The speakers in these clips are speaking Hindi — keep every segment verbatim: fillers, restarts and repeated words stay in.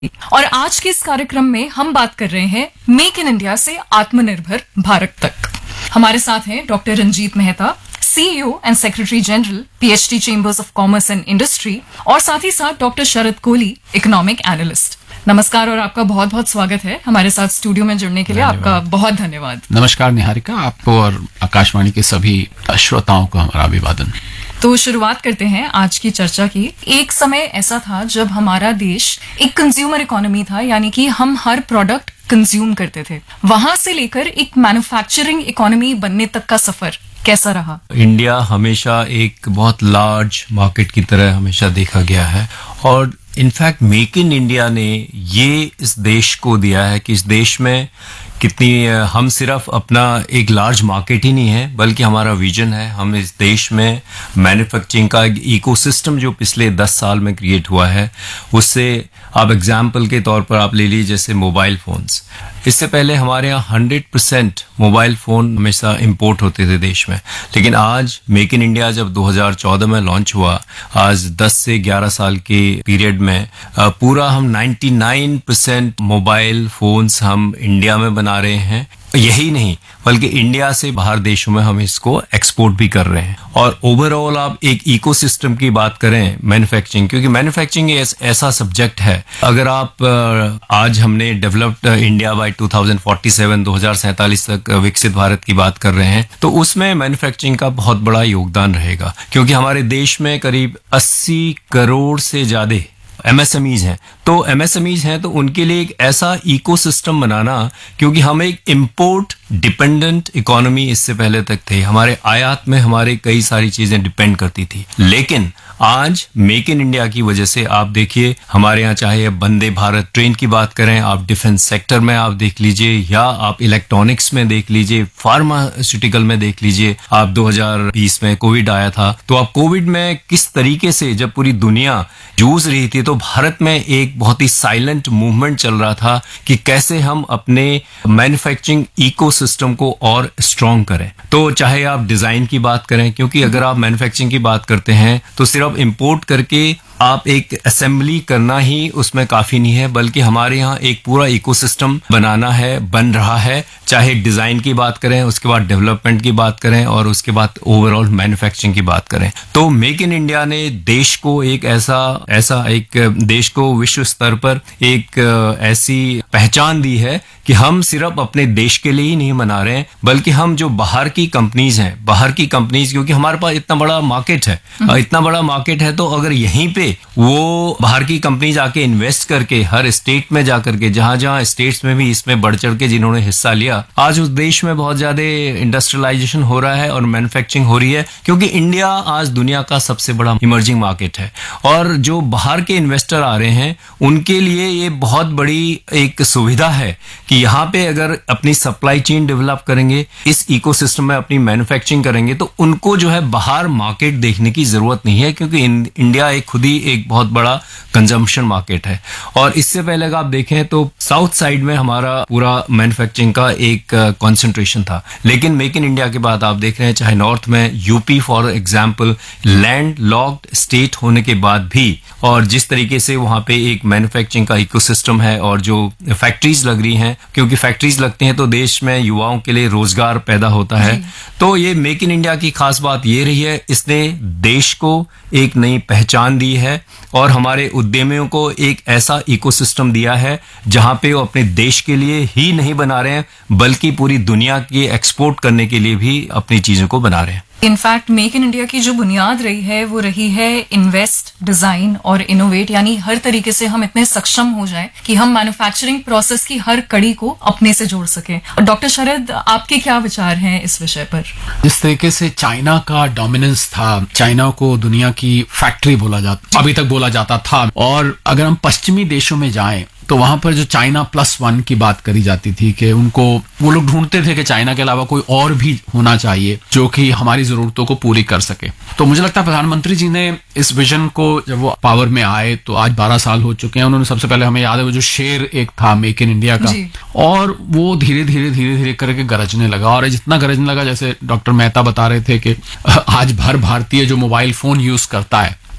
और आज के इस कार्यक्रम में हम बात कर रहे हैं मेक इन इंडिया से आत्मनिर्भर भारत तक। हमारे साथ हैं doctor Ranjit Mehta, CEO and secretary general, PhD chambers of commerce and industry, और साथ ही साथ डॉक्टर शरद कोहली, इकोनॉमिक एनालिस्ट। नमस्कार और आपका बहुत बहुत स्वागत है हमारे साथ स्टूडियो में जुड़ने के लिए। आपका बहुत धन्यवाद। नमस्कार निहारिका, आपको और आकाशवाणी के सभी श्रोताओं को हमारा अभिवादन। तो शुरुआत करते हैं आज की चर्चा की। एक समय ऐसा था जब हमारा देश एक कंज्यूमर इकोनॉमी था, यानी कि हम हर प्रोडक्ट कंज्यूम करते थे। वहां से लेकर एक मैन्युफैक्चरिंग इकोनॉमी बनने तक का सफर कैसा रहा? इंडिया हमेशा एक बहुत लार्ज मार्केट की तरह हमेशा देखा गया है, और इनफैक्ट मेक इन इंडिया ने ये इस देश को दिया है कि इस देश में कितनी हम सिर्फ अपना एक लार्ज मार्केट ही नहीं है, बल्कि हमारा विजन है। हम इस देश में मैन्युफैक्चरिंग का एक इकोसिस्टम जो पिछले दस साल में क्रिएट हुआ है, उससे आप एग्जाम्पल के तौर पर आप ले लीजिए जैसे मोबाइल फोन्स। इससे पहले हमारे यहाँ हंड्रेड परसेंट मोबाइल फोन हमेशा इंपोर्ट होते थे देश में, लेकिन आज मेक इन इंडिया जब दो हज़ार चौदह में लॉन्च हुआ, आज दस से ग्यारह साल के पीरियड में पूरा हम निन्यानवे परसेंट मोबाइल फोन्स हम इंडिया में बना रहे हैं। यही नहीं बल्कि इंडिया से बाहर देशों में हम इसको एक्सपोर्ट भी कर रहे हैं। और ओवरऑल आप एक इकोसिस्टम की बात करें मैन्युफैक्चरिंग, क्योंकि मैन्युफैक्चरिंग ऐसा सब्जेक्ट है, अगर आप आज हमने डेवलप्ड इंडिया बाय दो हज़ार सैंतालीस दो हज़ार सैंतालीस तक विकसित भारत की बात कर रहे हैं, तो उसमें मैन्युफैक्चरिंग का बहुत बड़ा योगदान रहेगा, क्योंकि हमारे देश में करीब अस्सी करोड़ से ज्यादा एमएसएमईज हैं। तो एमएसएमईज हैं तो उनके लिए एक ऐसा इकोसिस्टम बनाना, क्योंकि हम एक इंपोर्ट डिपेंडेंट इकोनॉमी इससे पहले तक थे, हमारे आयात में हमारे कई सारी चीजें डिपेंड करती थी, लेकिन आज मेक इन इंडिया की वजह से आप देखिए हमारे यहाँ चाहे वंदे भारत ट्रेन की बात करें, आप डिफेंस सेक्टर में आप देख लीजिए, या आप इलेक्ट्रॉनिक्स में देख लीजिए, फार्मास्यूटिकल में देख लीजिए। आप दो हज़ार बीस में कोविड आया था, तो आप कोविड में किस तरीके से जब पूरी दुनिया जूझ रही थी, तो भारत में एक बहुत ही साइलेंट मूवमेंट चल रहा था कि कैसे हम अपने मैन्युफैक्चरिंग इकोसिस्टम को और स्ट्रॉन्ग करें। तो चाहे आप डिजाइन की बात करें, क्योंकि अगर आप मैन्युफैक्चरिंग की बात करते हैं तो सिर्फ इंपोर्ट करके आप एक असेंबली करना ही उसमें काफी नहीं है, बल्कि हमारे यहाँ एक पूरा इकोसिस्टम बनाना है, बन रहा है। चाहे डिजाइन की बात करें, उसके बाद डेवलपमेंट की बात करें, और उसके बाद ओवरऑल मैन्युफैक्चरिंग की बात करें, तो मेक इन इंडिया ने देश को एक ऐसा ऐसा एक देश को विश्व स्तर पर एक ऐसी पहचान दी है कि हम सिर्फ अपने देश के लिए ही नहीं बना रहे हैं, बल्कि हम जो बाहर की कंपनीज हैं, बाहर की कंपनीज, क्योंकि हमारे पास इतना बड़ा मार्केट है, इतना बड़ा मार्केट है, तो अगर यहीं पे वो बाहर की कंपनीज आके इन्वेस्ट करके हर स्टेट में जाकर के, जहां जहां स्टेट्स में भी इसमें बढ़ चढ़ के जिन्होंने हिस्सा लिया, आज उस देश में बहुत ज्यादा इंडस्ट्रियलाइजेशन हो रहा है और मैन्युफैक्चरिंग हो रही है, क्योंकि इंडिया आज दुनिया का सबसे बड़ा इमर्जिंग मार्केट है। और जो बाहर के इन्वेस्टर आ रहे हैं उनके लिए ये बहुत बड़ी एक सुविधा है कि यहाँ पे अगर अपनी सप्लाई चेन डेवलप करेंगे, इस इकोसिस्टम में अपनी मैन्युफैक्चरिंग करेंगे, तो उनको जो है बाहर मार्केट देखने की जरूरत नहीं है, क्योंकि इंडिया एक खुद ही एक बहुत बड़ा कंजम्पशन मार्केट है। और इससे पहले अगर आप देखें तो साउथ साइड में हमारा पूरा मैन्युफैक्चरिंग का एक कंसंट्रेशन था, लेकिन मेक इन इंडिया के बाद आप देख रहे हैं चाहे नॉर्थ में UP for example land locked state होने के बाद भी, और जिस तरीके से वहां पे एक मैन्युफैक्चरिंग का इकोसिस्टम है और जो फैक्ट्रीज लग रही हैं, क्योंकि फैक्ट्रीज लगती हैं तो देश में युवाओं के लिए रोजगार पैदा होता है। तो ये मेक इन इंडिया की खास बात ये रही है, इसने देश को एक नई पहचान दी है और हमारे उद्यमियों को एक ऐसा इकोसिस्टम दिया है जहां पे वो अपने देश के लिए ही नहीं बना रहे हैं, बल्कि पूरी दुनिया के एक्सपोर्ट करने के लिए भी अपनी चीजों को बना रहे हैं। इनफैक्ट मेक इन इंडिया की जो बुनियाद रही है वो रही है इन्वेस्ट, डिजाइन और इनोवेट, यानी हर तरीके से हम इतने सक्षम हो जाएं कि हम मैन्युफैक्चरिंग प्रोसेस की हर कड़ी को अपने से जोड़ सकें। डॉक्टर शरद, आपके क्या विचार हैं इस विषय पर? जिस तरीके से चाइना का डोमिनेंस था, चाइना को दुनिया की फैक्ट्री बोला जाता अभी तक बोला जाता था, और अगर हम पश्चिमी देशों में जाएं तो वहां पर जो चाइना प्लस वन की बात करी जाती थी कि उनको वो लोग ढूंढते थे कि चाइना के अलावा कोई और भी होना चाहिए जो कि हमारी जरूरतों को पूरी कर सके। तो मुझे लगता है प्रधानमंत्री जी ने इस विजन को, जब वो पावर में आए तो आज बारह साल हो चुके हैं, उन्होंने सबसे पहले, हमें याद है वो जो शेर एक था मेक इन इंडिया का, और वो धीरे धीरे धीरे धीरे करके गरजने लगा, और जितना गरजने लगा, जैसे डॉक्टर मेहता बता रहे थे कि आज भर भारतीय जो मोबाइल फोन यूज करता है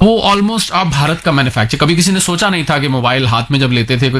वो ऑलमोस्ट आप भारत का मैन्युफैक्चर, कभी किसी ने सोचा नहीं था कि मोबाइल हाथ में जब लेते थे